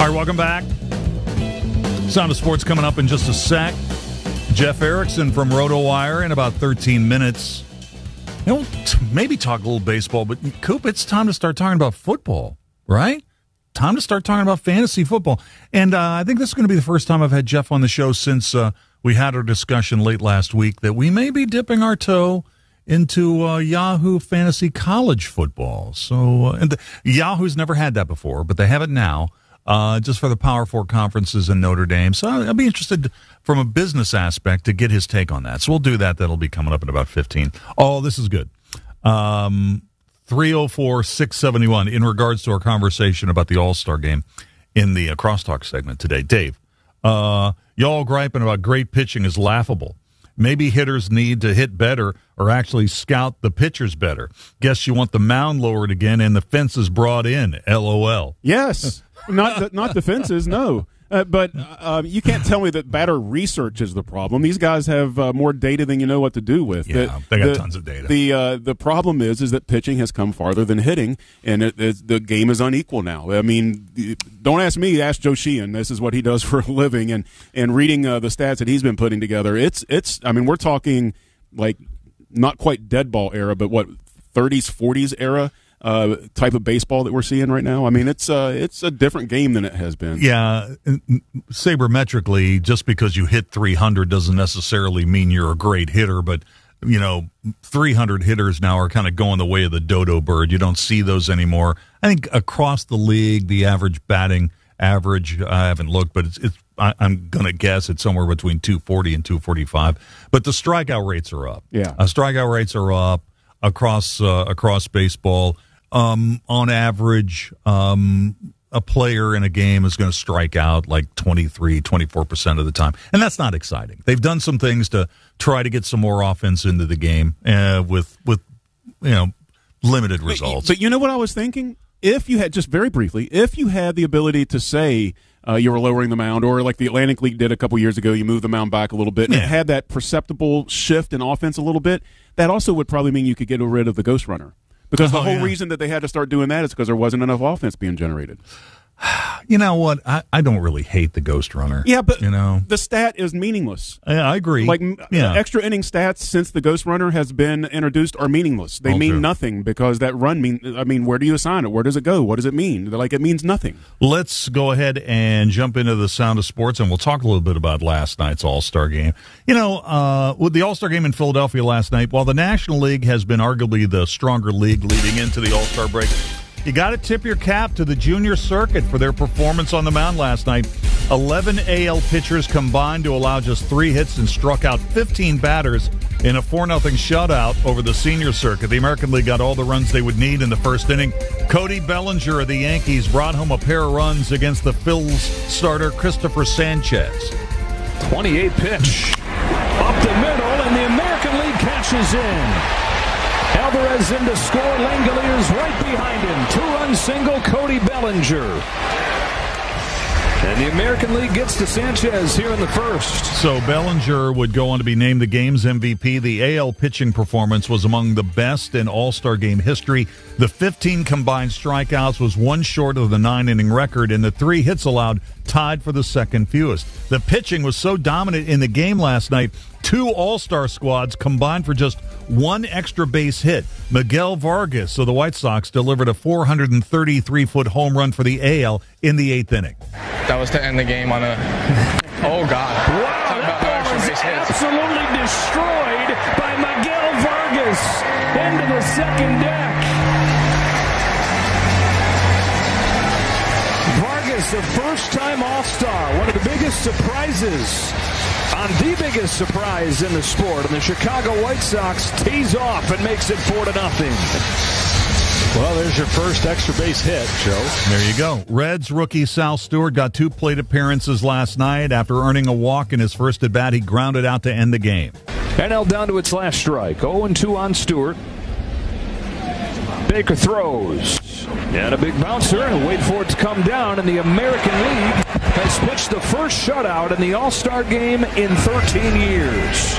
All right, welcome back. Sound of Sports coming up in just a sec. Jeff Erickson from RotoWire in about 13 minutes. We'll maybe talk a little baseball, but Coop, it's time to start talking about football, right? Time to start talking about fantasy football. And I think this is going to be the first time I've had Jeff on the show since we had our discussion late last week that we may be dipping our toe into Yahoo Fantasy College Football. So Yahoo's never had that before, but they have it now. Just for the Power Four conferences in Notre Dame. So I'd be interested from a business aspect to get his take on that. So we'll do that. That'll be coming up in about 15. Oh, this is good. 304-671 in regards to our conversation about the All-Star game in the Crosstalk segment today. Dave, y'all griping about great pitching is laughable. Maybe hitters need to hit better or actually scout the pitchers better. Guess you want the mound lowered again and the fences brought in. LOL. Yes. Not the fences, no. But you can't tell me that batter research is the problem. These guys have more data than you know what to do with. Yeah, they got tons of data. The problem is that pitching has come farther than hitting, and the game is unequal now. I mean, don't ask me, ask Joe Sheehan. This is what he does for a living, and reading the stats that he's been putting together. I mean, we're talking like not quite dead ball era, but what 30s, 40s era. Type of baseball that we're seeing right now. I mean, it's a different game than it has been. Yeah, sabermetrically, just because you hit 300 doesn't necessarily mean you're a great hitter, but, 300 hitters now are kind of going the way of the dodo bird. You don't see those anymore. I think across the league, the average batting average, I haven't looked, but I'm going to guess it's somewhere between 240 and 245. But the strikeout rates are up. Yeah. Strikeout rates are up across baseball. On average, a player in a game is going to strike out like 24% of the time. And that's not exciting. They've done some things to try to get some more offense into the game with limited results. But you know what I was thinking? If you had, just very briefly, if you had the ability to say you were lowering the mound, or like the Atlantic League did a couple years ago, you moved the mound back a little bit, and it had that perceptible shift in offense a little bit, that also would probably mean you could get rid of the ghost runner. Because the whole reason that they had to start doing that is because there wasn't enough offense being generated. You know what? I don't really hate the ghost runner. Yeah, but the stat is meaningless. Yeah, I agree. Like extra inning stats since the ghost runner has been introduced are meaningless. They mean nothing because that run where do you assign it? Where does it go? What does it mean? Like, it means nothing. Let's go ahead and jump into the Sound of Sports, and we'll talk a little bit about last night's All-Star game. With the All-Star game in Philadelphia last night, while the National League has been arguably the stronger league leading into the All-Star break, you got to tip your cap to the junior circuit for their performance on the mound last night. 11 AL pitchers combined to allow just 3 hits and struck out 15 batters in a 4-0 shutout over the senior circuit. The American League got all the runs they would need in the first inning. Cody Bellinger of the Yankees brought home a pair of runs against the Phils starter Christopher Sanchez. 28 pitch. Up the middle, and the American League cashes in. Alvarez in to score. Langoliers right behind him. 2-run single, Cody Bellinger. And the American League gets to Sanchez here in the first. So Bellinger would go on to be named the game's MVP. The AL pitching performance was among the best in All-Star game history. The 15 combined strikeouts was one short of the 9-inning record, and the 3 hits allowed tied for the second fewest. The pitching was so dominant in the game last night, 2 All-Star squads combined for just 1 extra base hit. Miguel Vargas of the White Sox delivered a 433-foot home run for the AL in the 8th inning. That was to end the game on a... Oh, God. Wow, that ball was absolutely destroyed by Miguel Vargas into the second deck. Vargas, the first-time All-Star, one of the biggest surprises on the biggest surprise in the sport. And the Chicago White Sox tees off and makes it 4-0. Well, there's your first extra base hit, Joe. There you go. Reds rookie Sal Stewart got 2 plate appearances last night. After earning a walk in his first at-bat, he grounded out to end the game. NL down to its last strike. 0-2 on Stewart. Baker throws. And a big bouncer, and wait for it to come down. And the American League has pitched the first shutout in the All-Star game in 13 years.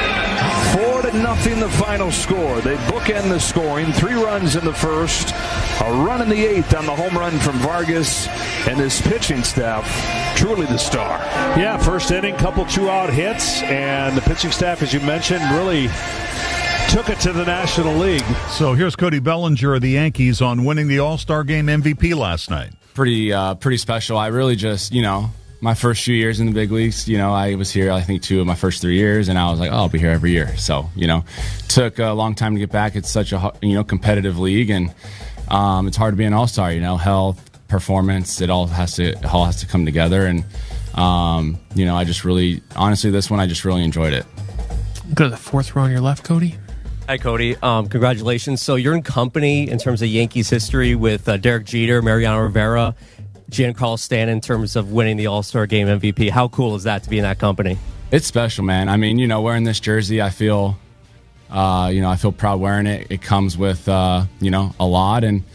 4-0 the final score. They bookend the scoring. 3 runs in the first, A run in the 8th on the home run from Vargas, and his pitching staff, truly the star. Yeah, first inning, couple 2-out hits, and the pitching staff, as you mentioned, really took it to the National League. So here's Cody Bellinger of the Yankees on winning the All-Star Game MVP last night. Pretty special. I really just, my first few years in the big leagues, I was here, I think, 2 of my first 3 years, and I was like, I'll be here every year. So, took a long time to get back. It's such a, competitive league, and it's hard to be an all-star, health, performance, it all has to come together. And, I just really, honestly, this one, I just really enjoyed it. Go to the 4th row on your left, Cody. Hi, Cody. Congratulations. So you're in company in terms of Yankees history with Derek Jeter, Mariano Rivera, Giancarlo Stanton in terms of winning the All-Star Game MVP. How cool is that to be in that company? It's special, man. I mean, wearing this jersey, I feel, I feel proud wearing it. It comes with, a lot, and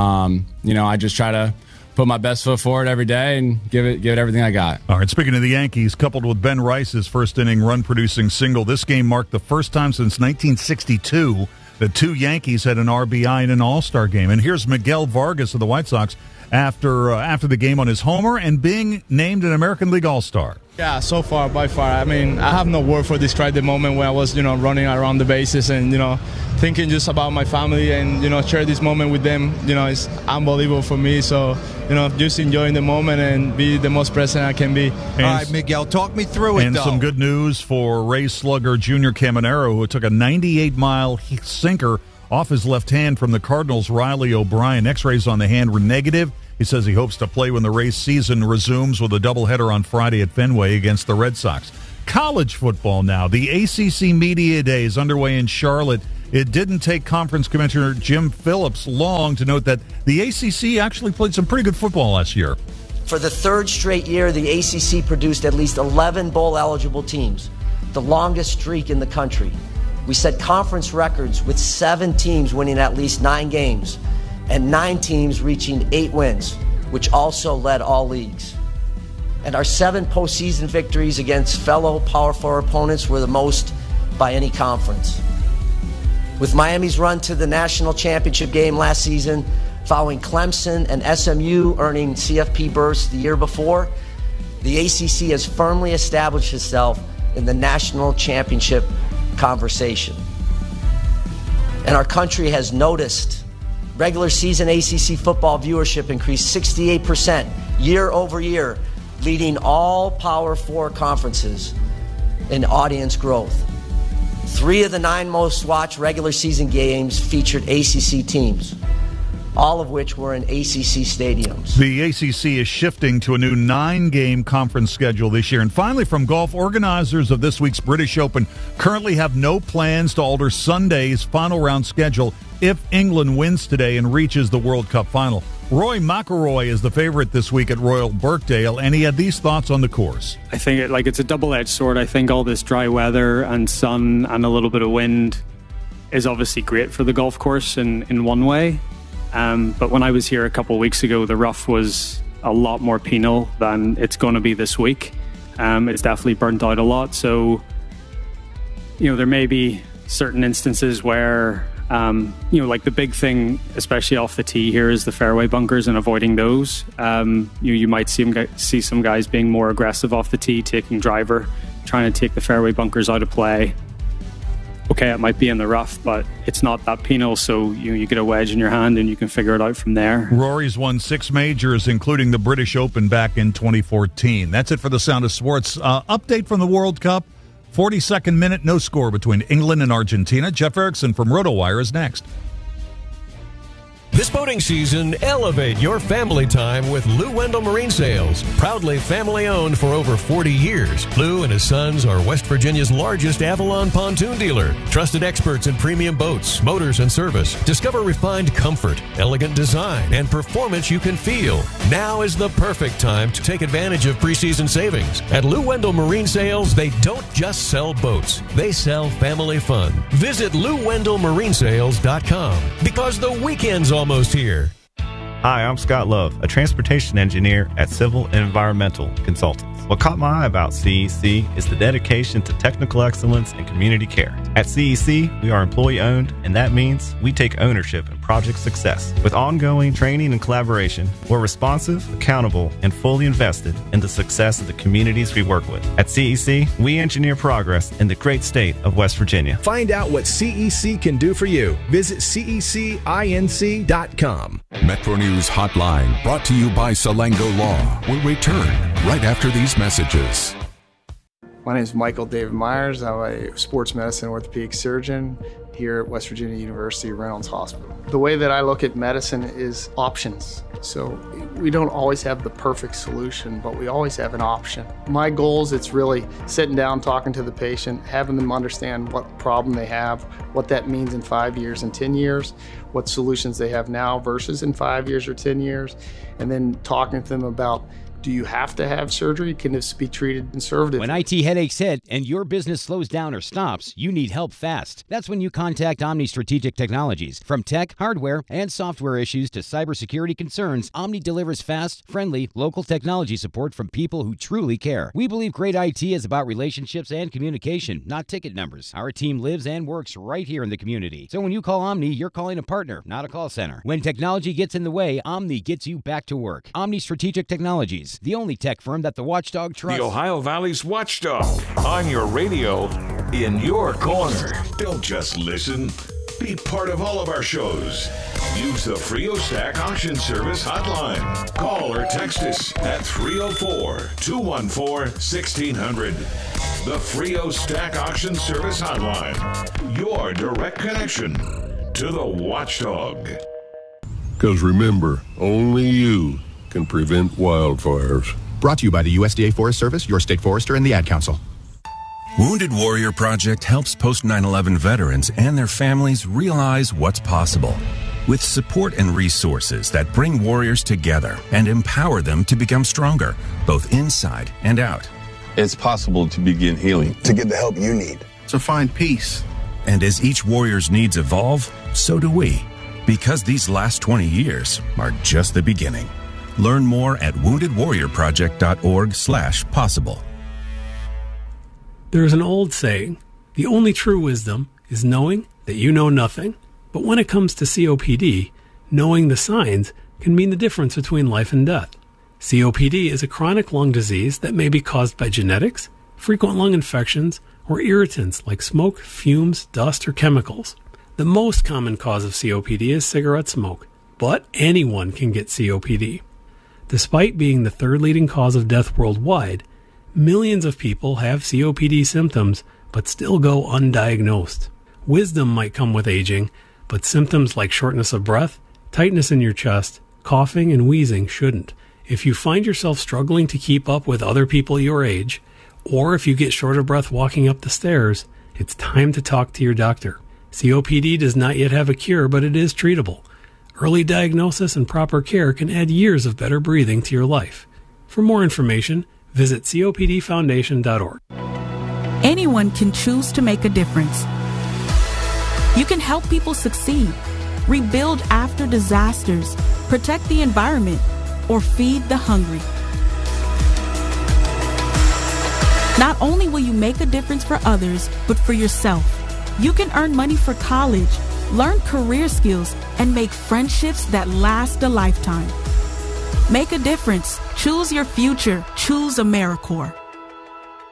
I just try to put my best foot forward every day and give it everything I got. All right, speaking of the Yankees, coupled with Ben Rice's first-inning run-producing single, this game marked the first time since 1962 that 2 Yankees had an RBI in an All-Star game. And here's Miguel Vargas of the White Sox after the game on his homer and being named an American League All-Star. Yeah, so far, by far. I mean, I have no word for describe the moment when I was, running around the bases and, thinking just about my family and, share this moment with them. It's unbelievable for me. So, just enjoying the moment and be the most present I can be. All right, Miguel, talk me through it, and though. Some good news for Rays slugger Junior Caminero, who took a 98-mile sinker off his left hand from the Cardinals' Riley O'Brien. X-rays on the hand were negative. He says he hopes to play when the Rays season resumes with a doubleheader on Friday at Fenway against the Red Sox. College football now. The ACC Media Day is underway in Charlotte. It didn't take Conference Commissioner Jim Phillips long to note that the ACC actually played some pretty good football last year. For the 3rd straight year, the ACC produced at least 11 bowl-eligible teams, the longest streak in the country. We set conference records with 7 teams winning at least 9 games and 9 teams reaching 8 wins, which also led all leagues. And our 7 postseason victories against fellow Power 4 opponents were the most by any conference. With Miami's run to the national championship game last season, following Clemson and SMU earning CFP berths the year before, the ACC has firmly established itself in the national championship conversation. And our country has noticed. Regular season ACC football viewership increased 68% year over year, leading all Power 4 conferences in audience growth. 3 of the 9 most watched regular season games featured ACC teams, all of which were in ACC stadiums. The ACC is shifting to a new 9-game conference schedule this year. And finally, from golf, organizers of this week's British Open currently have no plans to alter Sunday's final round schedule if England wins today and reaches the World Cup final. Rory McIlroy is the favorite this week at Royal Birkdale, and he had these thoughts on the course. I think it's a double-edged sword. I think all this dry weather and sun and a little bit of wind is obviously great for the golf course in one way. But when I was here a couple of weeks ago, the rough was a lot more penal than it's going to be this week. It's definitely burnt out a lot. So, there may be certain instances where, like the big thing, especially off the tee here, is the fairway bunkers and avoiding those. You might see some guys being more aggressive off the tee, taking driver, trying to take the fairway bunkers out of play. Okay, it might be in the rough, but it's not that penal, so you get a wedge in your hand and you can figure it out from there. Rory's won 6 majors, including the British Open back in 2014. That's it for the Sound of Sports. Update from the World Cup. 42nd minute, no score between England and Argentina. Jeff Erickson from RotoWire is next. This boating season, elevate your family time with Lou Wendell Marine Sales. Proudly family-owned for over 40 years, Lou and his sons are West Virginia's largest Avalon pontoon dealer. Trusted experts in premium boats, motors, and service. Discover refined comfort, elegant design, and performance you can feel. Now is the perfect time to take advantage of preseason savings. At Lou Wendell Marine Sales, they don't just sell boats. They sell family fun. Visit LouWendellMarineSales.com because the weekend's almost here. Hi, I'm Scott Love, a transportation engineer at Civil and Environmental Consultants. What caught my eye about CEC is the dedication to technical excellence and community care. At CEC, we are employee-owned, and that means we take ownership in project success. With ongoing training and collaboration, we're responsive, accountable, and fully invested in the success of the communities we work with. At CEC, we engineer progress in the great state of West Virginia. Find out what CEC can do for you. Visit cecinc.com. Metro News Hotline, brought to you by Salango Law, will return right after these messages. My name is Michael David Myers. I'm a sports medicine orthopedic surgeon here at West Virginia University Reynolds Hospital. The way that I look at medicine is options. So we don't always have the perfect solution, but we always have an option. My goals, it's really sitting down, talking to the patient, having them understand what problem they have, what that means in 5 years and 10 years, what solutions they have now versus in 5 years or 10 years, and then talking to them about, do you have to have surgery? Can this be treated conservatively? When IT headaches hit and your business slows down or stops, you need help fast. That's when you contact Omni Strategic Technologies. From tech, hardware, and software issues to cybersecurity concerns, Omni delivers fast, friendly, local technology support from people who truly care. We believe great IT is about relationships and communication, not ticket numbers. Our team lives and works right here in the community. So when you call Omni, you're calling a partner, not a call center. When technology gets in the way, Omni gets you back to work. Omni Strategic Technologies, the only tech firm that the Watchdog trusts. The Ohio Valley's Watchdog, on your radio, in your corner. Don't just listen. Be part of all of our shows. Use the Frio Stack Auction Service hotline. Call or text us at 304-214-1600. The Frio Stack Auction Service hotline. Your direct connection to the Watchdog. Because remember, only you can prevent wildfires. Brought to you by the USDA Forest Service, your state forester, and the Ad Council. Wounded Warrior Project helps post 9/11 veterans and their families realize what's possible. With support and resources that bring warriors together and empower them to become stronger, both inside and out. It's possible to begin healing. To get the help you need. To find peace. And as each warrior's needs evolve, so do we. Because these last 20 years are just the beginning. Learn more at woundedwarriorproject.org/possible. There is an old saying, the only true wisdom is knowing that you know nothing. But when it comes to COPD, knowing the signs can mean the difference between life and death. COPD is a chronic lung disease that may be caused by genetics, frequent lung infections, or irritants like smoke, fumes, dust, or chemicals. The most common cause of COPD is cigarette smoke, but anyone can get COPD. Despite being the third leading cause of death worldwide, millions of people have COPD symptoms but still go undiagnosed. Wisdom might come with aging, but symptoms like shortness of breath, tightness in your chest, coughing, and wheezing shouldn't. If you find yourself struggling to keep up with other people your age, or if you get short of breath walking up the stairs, it's time to talk to your doctor. COPD does not yet have a cure, but it is treatable. Early diagnosis and proper care can add years of better breathing to your life. For more information, visit copdfoundation.org. Anyone can choose to make a difference. You can help people succeed, rebuild after disasters, protect the environment, or feed the hungry. Not only will you make a difference for others, but for yourself. You can earn money for college, learn career skills, and make friendships that last a lifetime. Make a difference. Choose your future. Choose AmeriCorps.